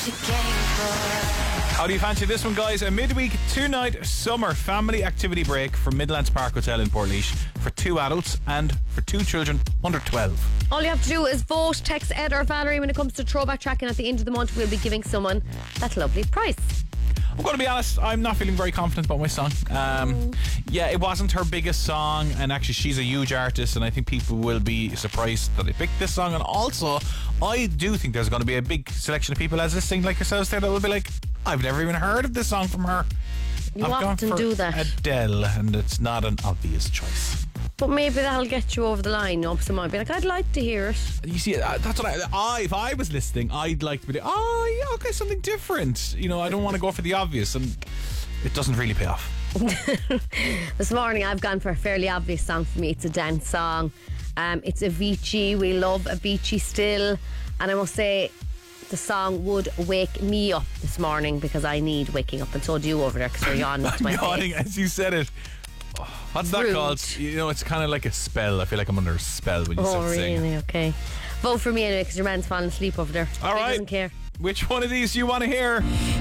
How do you fancy this one, guys? A midweek, 2-night summer family activity break from Midlands Park Hotel in Portlaoise for 2 adults and for 2 children under 12. All you have to do is vote, text Ed or Valerie when it comes to throwback track, and at the end of the month we'll be giving someone that lovely prize. I'm going to be honest, I'm not feeling very confident about my song. Yeah, it wasn't her biggest song, and actually she's a huge artist, and I think people will be surprised that I picked this song. And also, I do think there's going to be a big selection of people as listening like yourselves there that will be like, I've never even heard of this song from her. You I've often gone for do that. Adele, and it's not an obvious choice. But maybe that'll get you over the line. Someone might be like, I'd like to hear it. You see, that's what if I was listening, I'd like to be like, oh yeah, okay, something different. You know, I don't want to go for the obvious, and it doesn't really pay off. This morning I've gone for a fairly obvious song for me. It's a dance song. It's Avicii. We love Avicii still, and I must say the song would wake me up this morning because I need waking up, and so do you over there because you're yawning to my yawning face. as you said it. What's that Rude. called? You know, it's kind of like a spell. I feel like I'm under a spell when you start singing. Oh, really? Okay. Vote for me anyway because your man's falling asleep over there. All right. He doesn't care. Which one of these do you want to hear?